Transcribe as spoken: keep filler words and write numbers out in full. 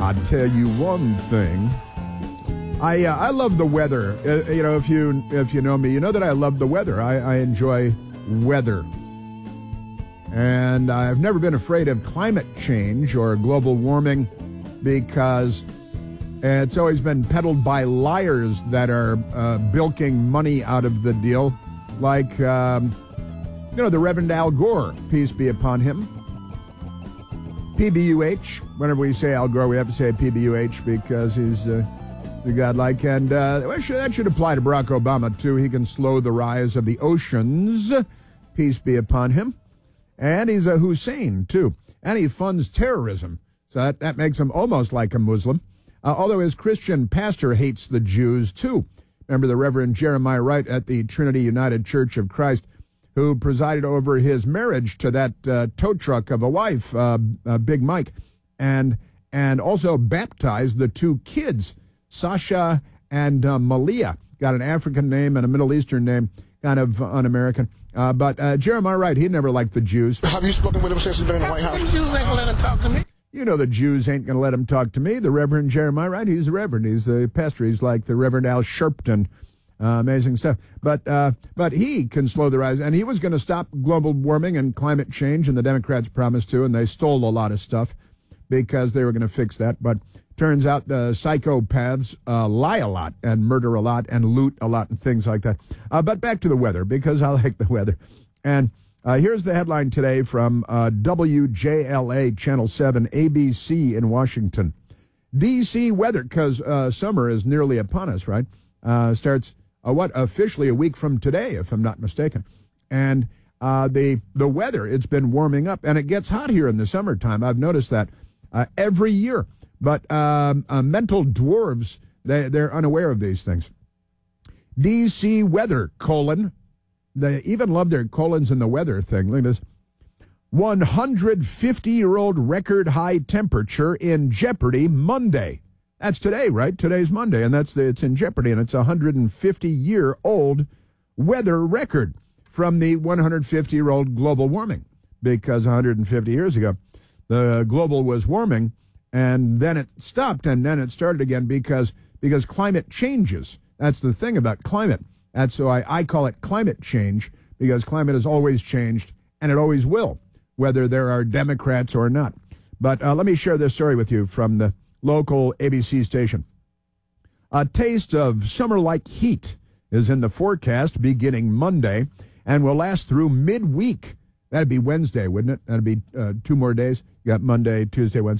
I'll tell you one thing. I uh, I love the weather. Uh, you know, if you if you know me, you know that I love the weather. I, I enjoy weather. And I've never been afraid of climate change or global warming because it's always been peddled by liars that are uh, bilking money out of the deal, like, um, you know, the Reverend Al Gore, peace be upon him. P B U H, whenever we say Al Gore, we have to say P B U H because he's uh, the godlike. And uh, that should, that should apply to Barack Obama, too. He can slow the rise of the oceans, peace be upon him. And he's a Hussein, too. And he funds terrorism. So that, that makes him almost like a Muslim. Uh, although his Christian pastor hates the Jews, too. Remember the Reverend Jeremiah Wright at the Trinity United Church of Christ, who presided over his marriage to that uh, tow truck of a wife, uh, uh, Big Mike, and and also baptized the two kids, Sasha and uh, Malia. Got an African name and a Middle Eastern name, kind of un-American. Uh, but uh, Jeremiah Wright, he never liked the Jews. Have you spoken with him since he's been in the White House? The Jews ain't gonna let him talk to me. You know the Jews ain't going to let him talk to me. The Reverend Jeremiah Wright, he's the Reverend. He's the pastor. He's like the Reverend Al Sharpton. Uh, amazing stuff. But uh, but he can slow the rise. And he was going to stop global warming and climate change, and the Democrats promised to, and they stole a lot of stuff because they were going to fix that. But turns out the psychopaths uh, lie a lot and murder a lot and loot a lot and things like that. Uh, but back to the weather, because I like the weather. And uh, here's the headline today from uh, W J L A Channel seven A B C in Washington. D C weather, because uh, summer is nearly upon us, right? Uh, starts, uh, what, officially a week from today, if I'm not mistaken. And uh, the the weather, it's been warming up, and it gets hot here in the summertime. I've noticed that uh, every year. But um, uh, mental dwarves, they, they're unaware of these things. D C weather, colon. They even love their colons in the weather thing. Look at this. one hundred fifty-year-old record high temperature in jeopardy Monday. That's today, right? Today's Monday, and that's the, it's in jeopardy, and it's a one hundred fifty-year-old weather record from the one hundred fifty-year-old global warming, because one hundred fifty years ago, the global was warming, and then it stopped, and then it started again because because climate changes. That's the thing about climate. That's why I call it climate change, because climate has always changed, and it always will, whether there are Democrats or not. But uh, let me share this story with you from the local A B C station. A taste of summer-like heat is in the forecast beginning Monday and will last through midweek. That'd be Wednesday, wouldn't it? That'd be uh, two more days. You got Monday, Tuesday, Wednesday.